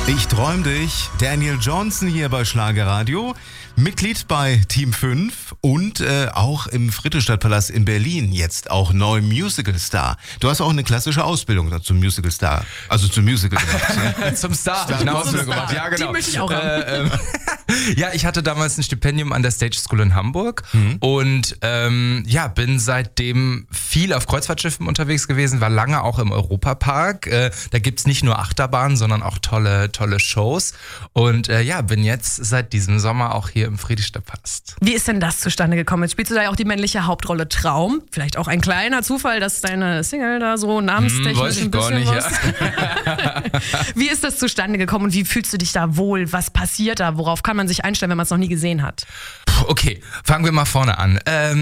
Ich träum dich, Daniel Johnson hier bei Schlagerradio, Mitglied bei Team 5 und auch im Friedrichstadtpalast in Berlin jetzt auch neu Musicalstar. Du hast auch eine klassische Ausbildung zum Musicalstar, also zum Musical gemacht. Ja? Zum Star. Eine Ausbildung gemacht. Ja, genau. Die möchte ich auch haben. Ja, ich hatte damals ein Stipendium an der Stage School in Hamburg und bin seitdem viel auf Kreuzfahrtschiffen unterwegs gewesen, war lange auch im Europapark. Da gibt's nicht nur Achterbahnen, sondern auch tolle Shows und bin jetzt seit diesem Sommer auch hier im Friedrichstadtpalast. Wie ist denn das zustande gekommen? Jetzt spielst du da ja auch die männliche Hauptrolle Traum. Vielleicht auch ein kleiner Zufall, dass deine Single da so namenstechnisch weiß ich ein bisschen gar nicht, was. Wie ist das zustande gekommen und wie fühlst du dich da wohl? Was passiert da? Worauf kann man sich einstellen, wenn man es noch nie gesehen hat? Okay, fangen wir mal vorne an.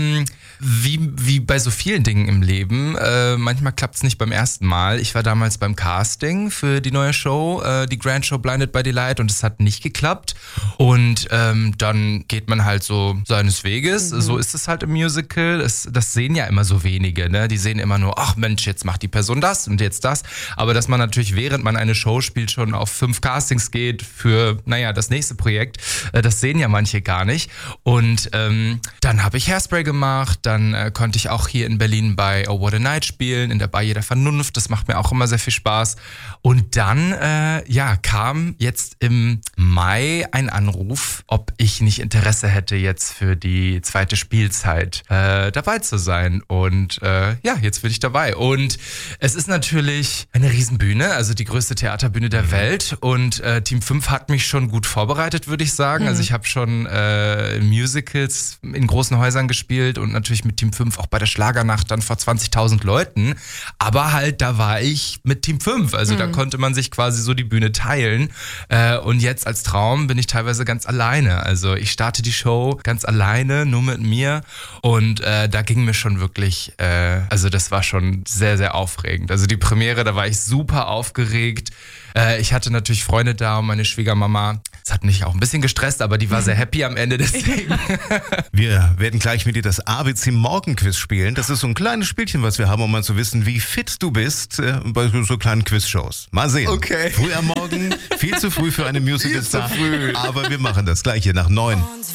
Wie bei so vielen Dingen im Leben, manchmal klappt es nicht beim ersten Mal. Ich war damals beim Casting für die neue Show, die Grand Show Blinded by Delight, und es hat nicht geklappt. Und dann geht man halt so seines Weges. So ist es halt im Musical. Das sehen ja immer so wenige, ne? Die sehen immer nur, ach Mensch, jetzt macht die Person das und jetzt das. Aber dass man natürlich, während man eine Show spielt, schon auf 5 Castings geht für, das nächste Projekt, das sehen ja manche gar nicht. Und dann habe ich Hairspray gemacht, dann konnte ich auch hier in Berlin bei Oh What a Night spielen, in der Bar der Vernunft, das macht mir auch immer sehr viel Spaß. Und dann kam jetzt im Mai ein Anruf, ob ich nicht Interesse hätte, jetzt für die zweite Spielzeit dabei zu sein. Und jetzt bin ich dabei. Und es ist natürlich eine Riesenbühne, also die größte Theaterbühne der Welt. Und Team 5 hat mich schon gut vorbereitet, würde ich sagen. Also ich habe schon Musicals in großen Häusern gespielt und natürlich mit Team 5 auch bei der Schlagernacht dann vor 20.000 Leuten. Aber halt, da war ich mit Team 5. Also da konnte man sich quasi so die Bühne teilen. Und jetzt als Traum bin ich teilweise ganz alleine. Also ich starte die Show ganz alleine, nur mit mir. Und da ging mir schon wirklich, das war schon sehr, sehr aufregend. Also die Premiere, da war ich super aufgeregt. Ich hatte natürlich Freunde da und meine Schwiegermama. Das hat mich auch ein bisschen gestresst, aber die war sehr happy am Ende, deswegen. Wir werden gleich mit dir das ABC Morgenquiz spielen. Das ist so ein kleines Spielchen, was wir haben, um mal zu wissen, wie fit du bist bei so kleinen Quizshows. Mal sehen. Okay. Früh am Morgen, viel zu früh für eine Musical-Star. Aber wir machen das gleich hier nach 9.